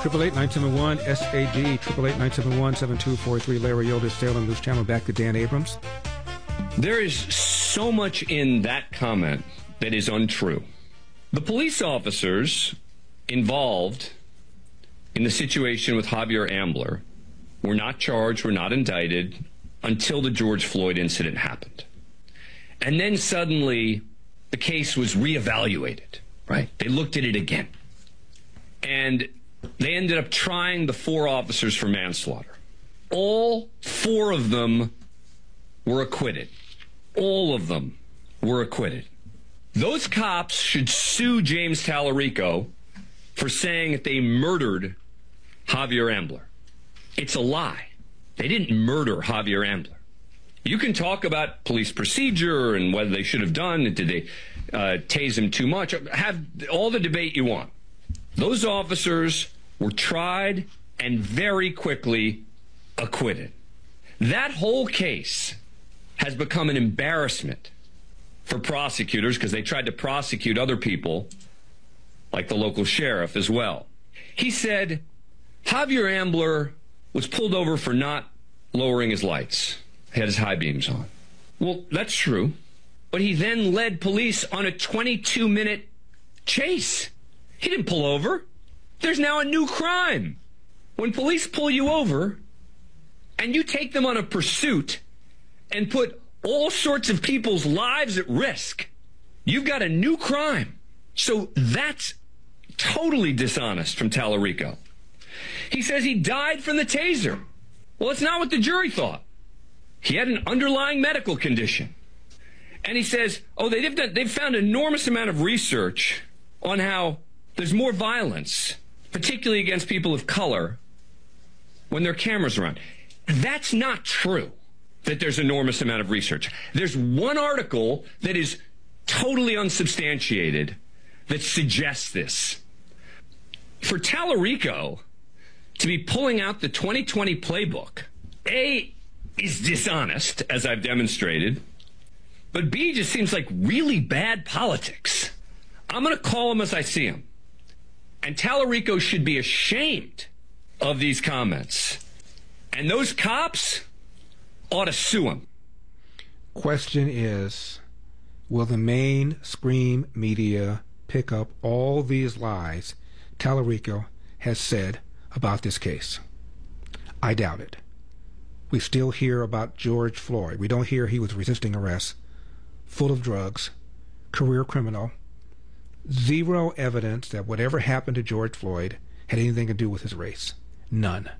888-971 SAD, 888-971-7243. Larry Elder, Salem News Channel. Back to Dan Abrams. There is so much in that comment that is untrue. The police officers involved in the situation with Javier Ambler were not charged, were not indicted until the George Floyd incident happened. And then suddenly the case was reevaluated, right? They looked at it again. And they ended up trying the 4 officers for manslaughter. All 4 of them were acquitted. All of them were acquitted. Those cops should sue James Tallarico for saying that they murdered Javier Ambler. It's a lie. They didn't murder Javier Ambler. You can talk about police procedure and whether they should have done it. Did they tase him too much? Have all the debate you want. Those officers were tried and very quickly acquitted. That whole case has become an embarrassment for prosecutors because they tried to prosecute other people, like the local sheriff as well. He said Javier Ambler was pulled over for not lowering his lights. He had his high beams on. Well, that's true. But he then led police on a 22-minute chase. He didn't pull over. There's now a new crime. When police pull you over and you take them on a pursuit and put all sorts of people's lives at risk, you've got a new crime. So that's totally dishonest from Tallarico. He says he died from the taser. Well, it's not what the jury thought. He had an underlying medical condition. And he says, they've found an enormous amount of research on how there's more violence, particularly against people of color, when there are cameras around. That's not true, that there's an enormous amount of research. There's one article that is totally unsubstantiated that suggests this. For Tallarico to be pulling out the 2020 playbook, A, is dishonest, as I've demonstrated, but B, just seems like really bad politics. I'm going to call him as I see him. And Tallarico should be ashamed of these comments. And those cops ought to sue him. Question is, will the mainstream media pick up all these lies Tallarico has said about this case? I doubt it. We still hear about George Floyd. We don't hear he was resisting arrest, full of drugs, career criminal. Zero evidence that whatever happened to George Floyd had anything to do with his race. None.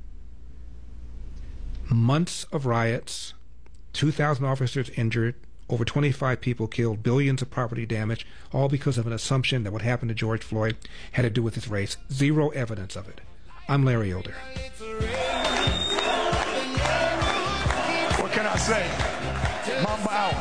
Months of riots, 2,000 officers injured, over 25 people killed, billions of property damage, all because of an assumption that what happened to George Floyd had to do with his race. Zero evidence of it. I'm Larry Elder. What can I say? Mamba out.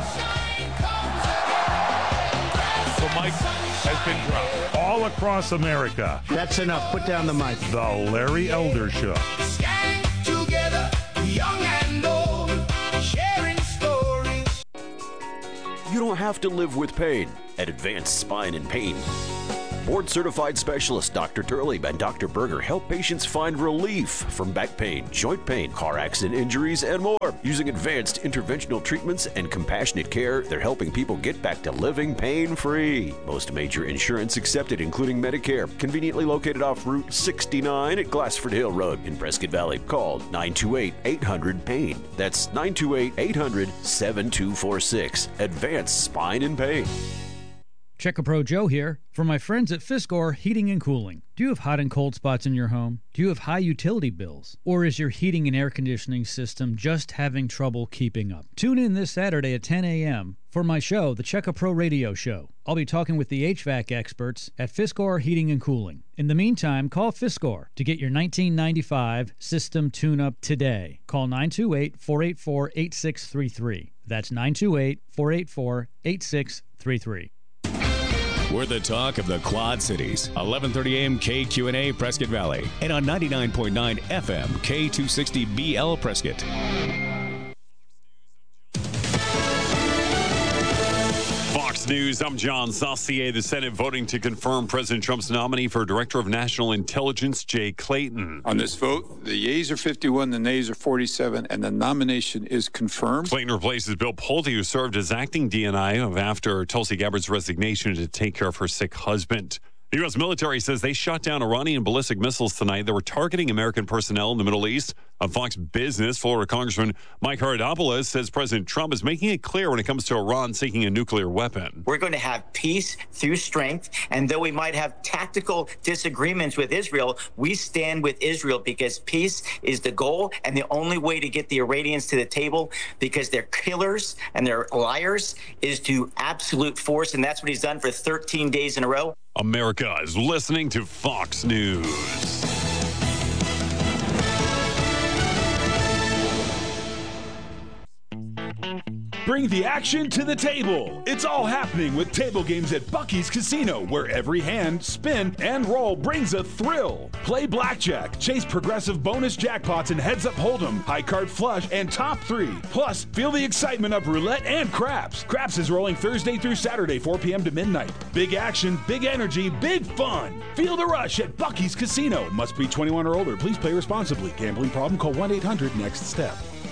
The mic has been dropped all across America. That's enough. Put down the mic. The Larry Elder Show. Stand together, young and old, sharing stories. You don't have to live with pain at Advanced Spine and Pain. Board-certified specialists Dr. Turley and Dr. Berger help patients find relief from back pain, joint pain, car accident injuries, and more. Using advanced interventional treatments and compassionate care, they're helping people get back to living pain-free. Most major insurance accepted, including Medicare. Conveniently located off Route 69 at Glassford Hill Road in Prescott Valley. Call 928-800-PAIN. That's 928-800-7246. Advanced Spine and Pain. Checkapro Joe here. For my friends at Fiskor Heating and Cooling. Do you have hot and cold spots in your home? Do you have high utility bills? Or is your heating and air conditioning system just having trouble keeping up? Tune in this Saturday at 10 a.m. for my show, the Checkapro Radio Show. I'll be talking with the HVAC experts at Fiskor Heating and Cooling. In the meantime, call Fiskor to get your 1995 system tune-up today. Call 928-484-8633. That's 928-484-8633. We're the talk of the Quad Cities. 1130 AM KQNA Prescott Valley. And on 99.9 FM K260BL Prescott. Fox News. I'm John Saucier. The Senate voting to confirm President Trump's nominee for Director of National Intelligence, Jay Clayton. On this vote, the yeas are 51, the nays are 47, and the nomination is confirmed. Clayton replaces Bill Pulte, who served as acting DNI after Tulsi Gabbard's resignation to take care of her sick husband. The U.S. military says they shot down Iranian ballistic missiles tonight that were targeting American personnel in the Middle East. On Fox Business, Florida Congressman Mike Haradopoulos says President Trump is making it clear when it comes to Iran seeking a nuclear weapon. We're going to have peace through strength, and though we might have tactical disagreements with Israel, we stand with Israel because peace is the goal and the only way to get the Iranians to the table, because they're killers and they're liars, is to absolute force, and that's what he's done for 13 days in a row. America is listening to Fox News. Bring the action to the table. It's all happening with table games at Buc-ee's Casino, where every hand, spin, and roll brings a thrill. Play blackjack, chase progressive bonus jackpots and heads-up hold'em, high card flush, and top three. Plus, feel the excitement of roulette and craps. Craps is rolling Thursday through Saturday, 4 p.m. to midnight. Big action, big energy, big fun. Feel the rush at Buc-ee's Casino. Must be 21 or older. Please play responsibly. Gambling problem? Call 1-800-NEXT-STEP.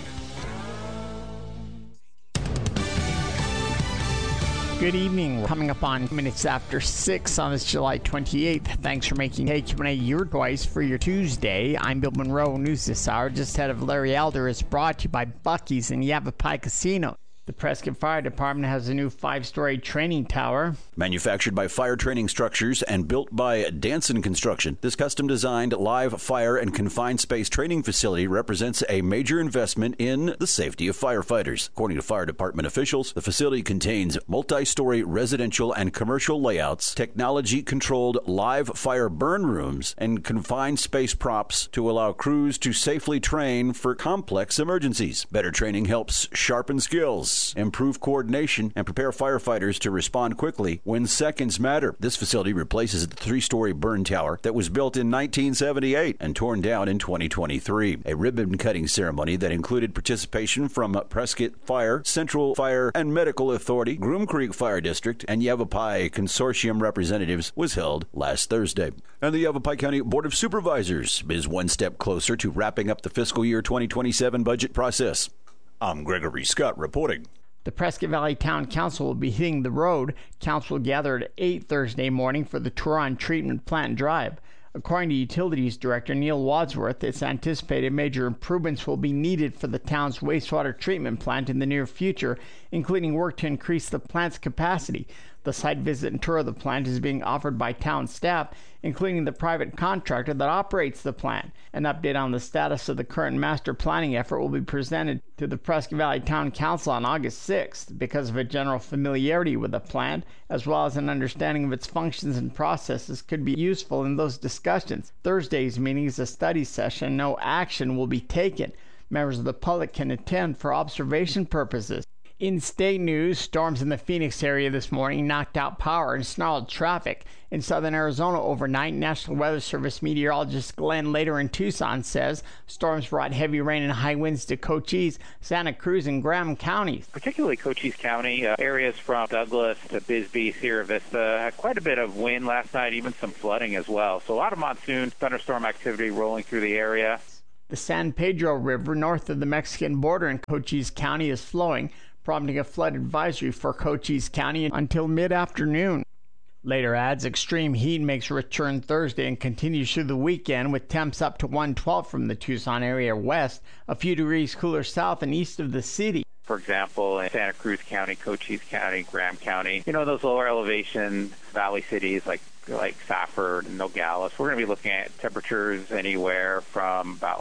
Good evening. Coming up on minutes after 6 on this July 28th. Thanks for making KQNA your choice for your Tuesday. I'm Bill Monroe. News this hour, just ahead of Larry Elder, is brought to you by Buc-ee's and Yavapai Casino. The Prescott Fire Department has a new 5-story training tower. Manufactured by Fire Training Structures and built by Danson Construction, this custom-designed live fire and confined space training facility represents a major investment in the safety of firefighters. According to fire department officials, the facility contains multi-story residential and commercial layouts, technology-controlled live fire burn rooms, and confined space props to allow crews to safely train for complex emergencies. Better training helps sharpen skills, improve coordination, and prepare firefighters to respond quickly when seconds matter. This facility replaces the 3-story burn tower that was built in 1978 and torn down in 2023. A ribbon-cutting ceremony that included participation from Prescott Fire, Central Fire and Medical Authority, Groom Creek Fire District, and Yavapai Consortium representatives was held last Thursday. And the Yavapai County Board of Supervisors is one step closer to wrapping up the fiscal year 2027 budget process. I'm Gregory Scott reporting. The Prescott Valley Town Council will be hitting the road. Council gathered at 8 Thursday morning for the Turon Treatment Plant Drive. According to Utilities Director Neil Wadsworth, it's anticipated major improvements will be needed for the town's wastewater treatment plant in the near future, including work to increase the plant's capacity. The site visit and tour of the plant is being offered by town staff, including the private contractor that operates the plant. An update on the status of the current master planning effort will be presented to the Prescott Valley Town Council on August 6th. Because of a general familiarity with the plant, as well as an understanding of its functions and processes, could be useful in those discussions. Thursday's meeting is a study session. No action will be taken. Members of the public can attend for observation purposes. In state news, storms in the Phoenix area this morning knocked out power and snarled traffic. In southern Arizona overnight, National Weather Service meteorologist Glenn Lader in Tucson says storms brought heavy rain and high winds to Cochise, Santa Cruz, and Graham counties. Particularly Cochise County, areas from Douglas to Bisbee, Sierra Vista, had quite a bit of wind last night, even some flooding as well. So a lot of monsoon thunderstorm activity rolling through the area. The San Pedro River north of the Mexican border in Cochise County is flowing, prompting a flood advisory for Cochise County until mid-afternoon. Later adds, extreme heat makes a return Thursday and continues through the weekend with temps up to 112 from the Tucson area west, a few degrees cooler south and east of the city. For example, in Santa Cruz County, Cochise County, Graham County, those lower elevation valley cities like Safford and Nogales, we're going to be looking at temperatures anywhere from about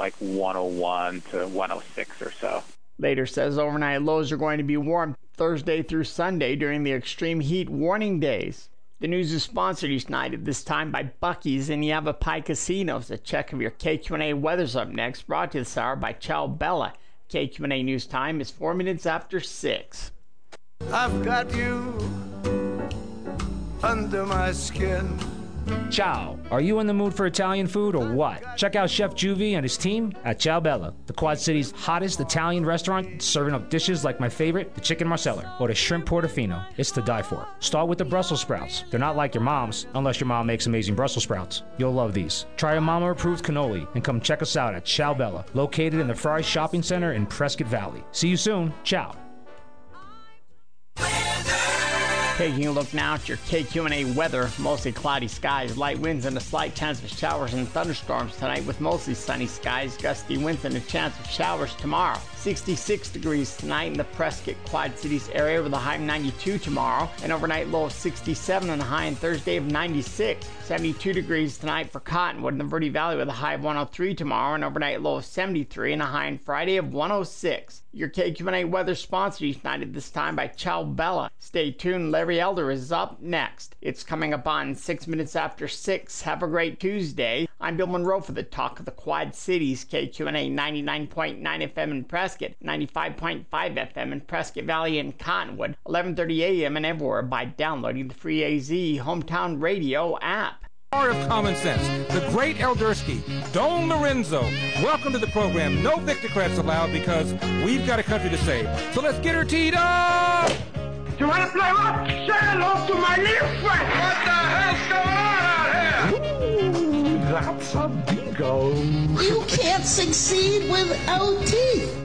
101 to 106 or so. Later says overnight lows are going to be warm Thursday through Sunday during the extreme heat warning days. The news is sponsored each night at this time by Buc-ee's and Yavapai Casinos. A check of your KQNA weather's up next, brought to you this hour by Chow Bella. KQNA News Time is 4 minutes after 6. I've got you under my skin. Ciao. Are you in the mood for Italian food or what? Check out Chef Juvie and his team at Ciao Bella, the Quad City's hottest Italian restaurant, serving up dishes like my favorite, the chicken marsala, or the shrimp portofino. It's to die for. Start with the Brussels sprouts. They're not like your mom's, unless your mom makes amazing Brussels sprouts. You'll love these. Try a mama-approved cannoli and come check us out at Ciao Bella, located in the Fry Shopping Center in Prescott Valley. See you soon. Ciao. Taking a look now at your KQNA weather. Mostly cloudy skies, light winds, and a slight chance of showers and thunderstorms tonight with mostly sunny skies, gusty winds, and a chance of showers tomorrow. 66 degrees tonight in the Prescott Quad Cities area with a high of 92 tomorrow. An overnight low of 67 and a high on Thursday of 96. 72 degrees tonight for Cottonwood in the Verde Valley with a high of 103 tomorrow. An overnight low of 73 and a high on Friday of 106. Your KQNA weather sponsored each night at this time by Ciao Bella. Stay tuned. Larry Elder is up next. It's coming up on 6 minutes after 6. Have a great Tuesday. I'm Bill Monroe for the Talk of the Quad Cities, KQNA 99.9 FM in Prescott, 95.5 FM in Prescott Valley and Cottonwood, 11:30 a.m. and everywhere by downloading the free AZ Hometown Radio app. Art of Common Sense, the great Eldersky, Don Lorenzo. Welcome to the program. No Victocrats allowed because we've got a country to save. So let's get her teed up! You want to play what? Say hello to my little friend. What the hell's going on out here? Ooh, that's a bingo. You can't succeed without teeth.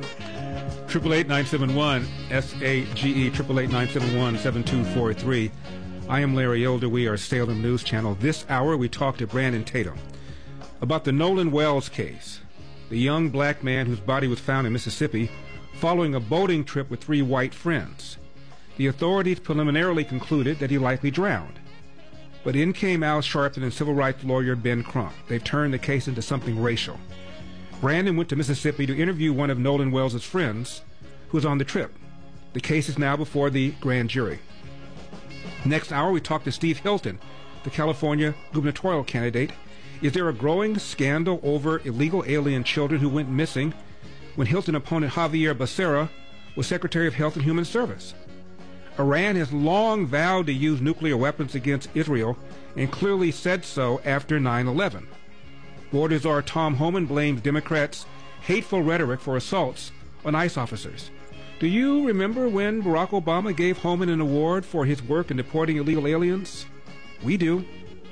888-971 SAGE 888-971-7243. I am Larry Elder. We are Salem News Channel. This hour we talk to Brandon Tatum about the Nolan Wells case, the young black man whose body was found in Mississippi following a boating trip with 3 white friends. The authorities preliminarily concluded that he likely drowned. But in came Al Sharpton and civil rights lawyer Ben Crump. They've turned the case into something racial. Brandon went to Mississippi to interview one of Nolan Wells' friends who was on the trip. The case is now before the grand jury. Next hour, we talk to Steve Hilton, the California gubernatorial candidate. Is there a growing scandal over illegal alien children who went missing when Hilton opponent Javier Becerra was Secretary of Health and Human Service? Iran has long vowed to use nuclear weapons against Israel and clearly said so after 9/11. Border Czar Tom Homan blames Democrats' hateful rhetoric for assaults on ICE officers. Do you remember when Barack Obama gave Homan an award for his work in deporting illegal aliens? We do.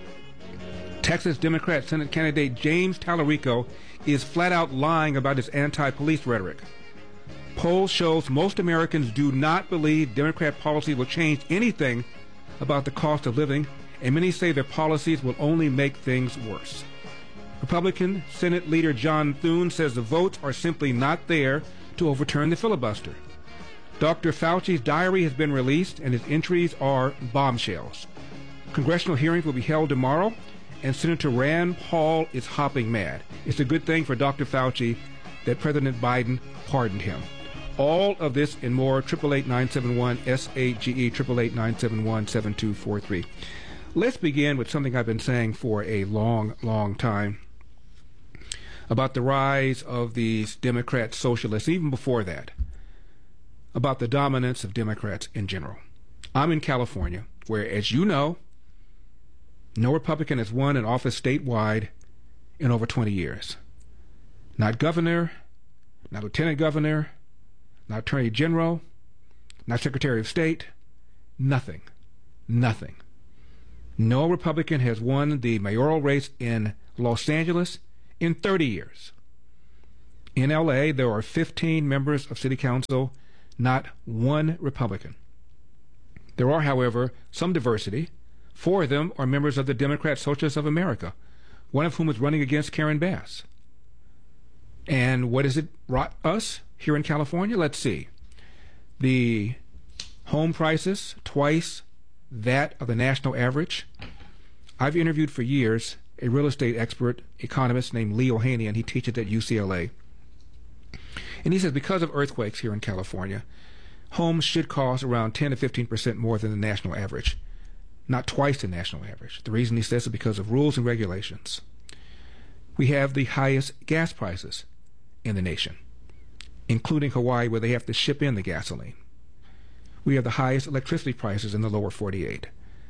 Texas Democrat Senate candidate James Tallarico is flat out lying about his anti-police rhetoric. Polls shows most Americans do not believe Democrat policy will change anything about the cost of living, and many say their policies will only make things worse. Republican Senate leader John Thune says the votes are simply not there to overturn the filibuster. Dr. Fauci's diary has been released, and his entries are bombshells. Congressional hearings will be held tomorrow, and Senator Rand Paul is hopping mad. It's a good thing for Dr. Fauci that President Biden pardoned him. All of this and more, 888-971-SAGE, 888-971-7243. Let's begin with something I've been saying for a long, long time about the rise of these Democrat socialists, even before that, about the dominance of Democrats in general. I'm in California, where, as you know, no Republican has won an office statewide in over 20 years. Not governor, not lieutenant governor, not attorney general, not secretary of state, nothing. Nothing. No Republican has won the mayoral race in Los Angeles in 30 years. In L.A., there are 15 members of city council, not one Republican. There are, however, some diversity. 4 of them are members of the Democrat Socialists of America, one of whom is running against Karen Bass. And what has it brought us here in California? Let's see. The home prices, twice that of the national average. I've interviewed for years a real estate expert, economist named Leo Haney, and he teaches at UCLA. And he says because of earthquakes here in California, homes should cost around 10 to 15% more than the national average, not twice the national average. The reason he says is because of rules and regulations. We have the highest gas prices in the nation, including Hawaii, where they have to ship in the gasoline. We have the highest electricity prices in the lower 48.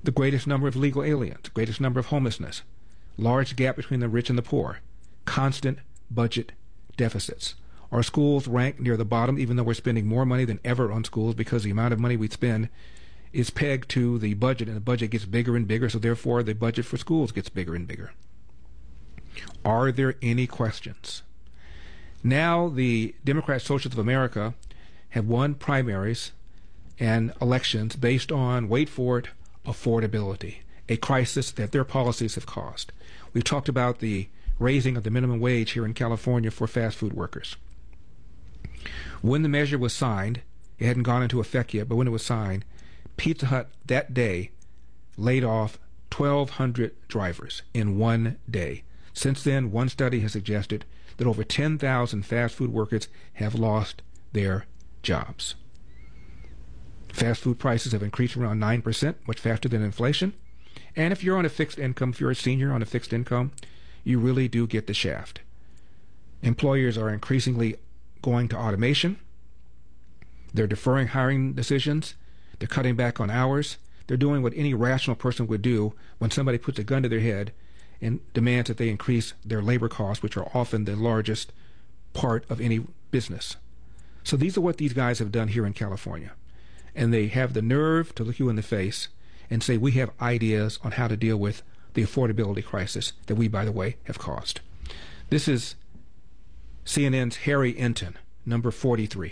the greatest number of legal aliens, greatest number of homelessness, large gap between the rich and the poor, constant budget deficits. Our schools rank near the bottom, even though we're spending more money than ever on schools because the amount of money we spend is pegged to the budget, and the budget gets bigger and bigger, so therefore the budget for schools gets bigger and bigger. Are there any questions? Now the Democrat Socialists of America have won primaries and elections based on, wait for it, affordability, a crisis that their policies have caused. We've talked about the raising of the minimum wage here in California for fast food workers. When the measure was signed, it hadn't gone into effect yet, but when it was signed, Pizza Hut that day laid off 1,200 drivers in one day. Since then, one study has suggested that over 10,000 fast food workers have lost their jobs. Fast food prices have increased around 9%, much faster than inflation. And if you're on a fixed income, if you're a senior on a fixed income, you really do get the shaft. Employers are increasingly going to automation. They're deferring hiring decisions. They're cutting back on hours. They're doing what any rational person would do when somebody puts a gun to their head and demands that they increase their labor costs, which are often the largest part of any business. So these are what these guys have done here in California. And they have the nerve to look you in the face and say, we have ideas on how to deal with the affordability crisis that we, by the way, have caused. This is CNN's Harry Enton, number 43.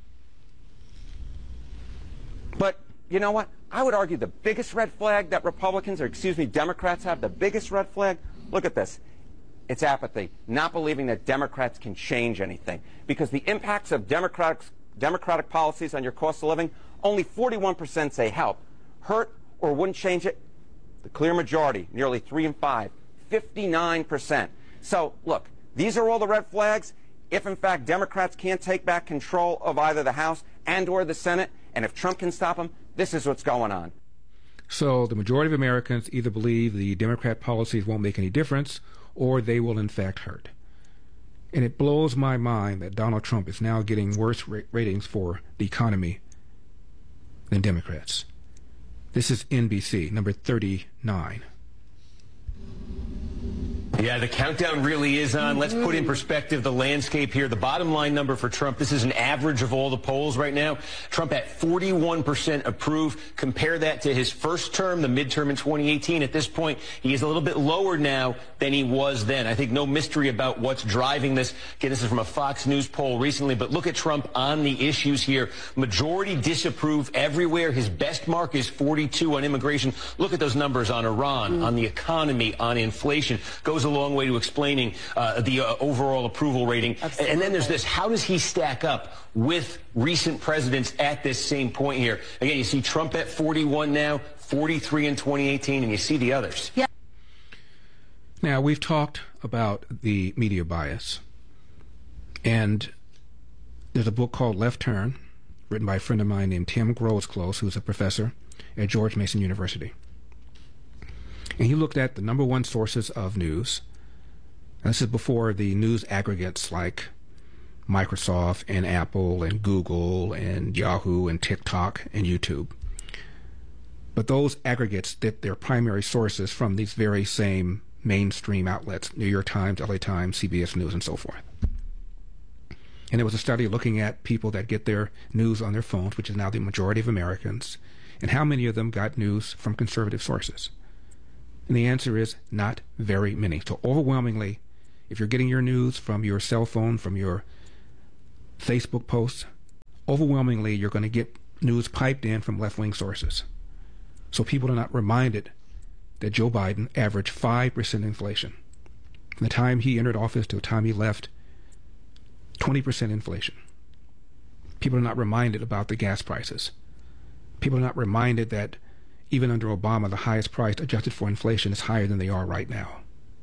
But you know what? I would argue the biggest red flag that Democrats have, the biggest red flag, look at this. It's apathy, not believing that Democrats can change anything. Because the impacts of Democratic policies on your cost of living, only 41% say help, hurt, or wouldn't change it. The clear majority, nearly 3 in 5, 59%. So, look, these are all the red flags. If, in fact, Democrats can't take back control of either the House and or the Senate, and if Trump can stop them, this is what's going on. So the majority of Americans either believe the Democrat policies won't make any difference, or they will, in fact, hurt. And it blows my mind that Donald Trump is now getting worse ratings for the economy than Democrats. This is NBC, number 39. Yeah, the countdown really is on. Let's put in perspective the landscape here. The bottom line number for Trump, this is an average of all the polls right now. Trump at 41% approve. Compare that to his first term, the midterm in 2018. At this point, he is a little bit lower now than he was then. I think no mystery about what's driving this. Again, this is from a Fox News poll recently, but look at Trump on the issues here. Majority disapprove everywhere. His best mark is 42 on immigration. Look at those numbers on Iran, on the economy, on inflation. Goes a long way to explaining the overall approval rating. Absolutely. And then there's this. How does he stack up with recent presidents at this same point here? Again, you see Trump at 41 now, 43 in 2018, and you see the others. Yeah. Now, we've talked about the media bias. And there's a book called Left Turn, written by a friend of mine named Tim Grosclose, who's a professor at George Mason University. And he looked at the number one sources of news. And this is before the news aggregates like Microsoft and Apple and Google and Yahoo and TikTok and YouTube. But those aggregates get their primary sources from these very same mainstream outlets, New York Times, LA Times, CBS News, and so forth. And there was a study looking at people that get their news on their phones, which is now the majority of Americans, and how many of them got news from conservative sources. And the answer is not very many. So overwhelmingly, if you're getting your news from your cell phone, from your Facebook posts, overwhelmingly you're going to get news piped in from left-wing sources. So people are not reminded that Joe Biden averaged 5% inflation. From the time he entered office to the time he left, 20% inflation. People are not reminded about the gas prices. People are not reminded that even under Obama, the highest price adjusted for inflation is higher than they are right now.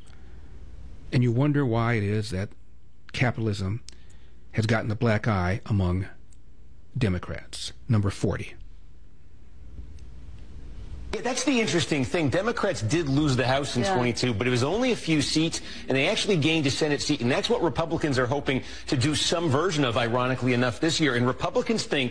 And you wonder why it is that capitalism has gotten the black eye among Democrats. Number 40. Yeah, that's the interesting thing. Democrats did lose the House in 22, but it was only a few seats, and they actually gained a Senate seat, and that's what Republicans are hoping to do some version of, ironically enough, this year. And Republicans think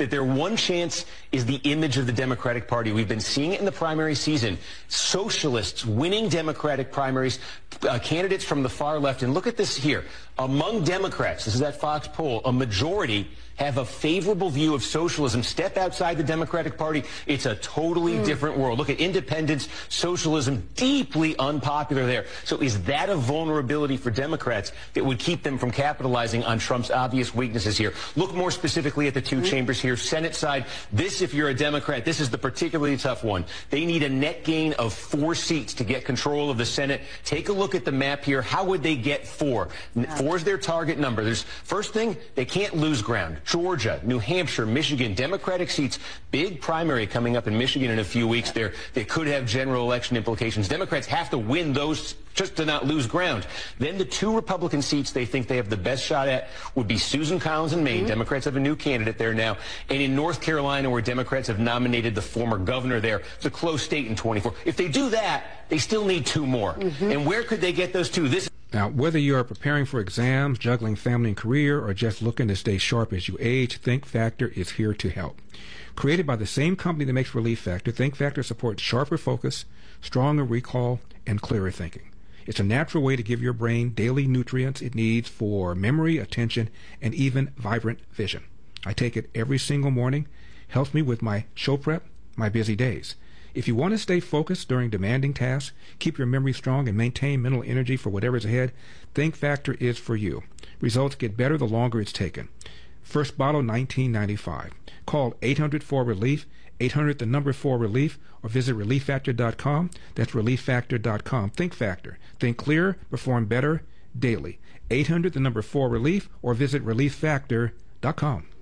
that their one chance is the image of the Democratic Party. We've been seeing it in the primary season. Socialists winning Democratic primaries, candidates from the far left. And look at this here. Among Democrats, this is that Fox poll, a majority have a favorable view of socialism. Step outside the Democratic Party, it's a totally different world. Look at independence, socialism, deeply unpopular there. So is that a vulnerability for Democrats that would keep them from capitalizing on Trump's obvious weaknesses here? Look more specifically at the two chambers here. Senate side, this, if you're a Democrat, this is the particularly tough one. They need a net gain of 4 seats to get control of the Senate. Take a look at the map here. How would they get 4? 4 is their target number. There's first thing, they can't lose ground. Georgia, New Hampshire, Michigan, Democratic seats, big primary coming up in Michigan in a few weeks there. They could have general election implications. Democrats have to win those just to not lose ground. Then the 2 Republican seats they think they have the best shot at would be Susan Collins in Maine. Democrats have a new candidate there now. And in North Carolina, where Democrats have nominated the former governor there, it's a close state in 24. If they do that, they still need 2 more. And where could they get those 2? Now, whether you are preparing for exams, juggling family and career, or just looking to stay sharp as you age, Think Factor is here to help. Created by the same company that makes Relief Factor, Think Factor supports sharper focus, stronger recall, and clearer thinking. It's a natural way to give your brain daily nutrients it needs for memory, attention, and even vibrant vision. I take it every single morning. Helps me with my show prep, my busy days. If you want to stay focused during demanding tasks, keep your memory strong, and maintain mental energy for whatever's ahead, Think Factor is for you. Results get better the longer it's taken. First bottle, $19.95. Call 800-4-RELIEF, 800-4-RELIEF, or visit ReliefFactor.com. That's ReliefFactor.com. Think Factor. Think clearer, perform better daily. 800-4-RELIEF, or visit ReliefFactor.com.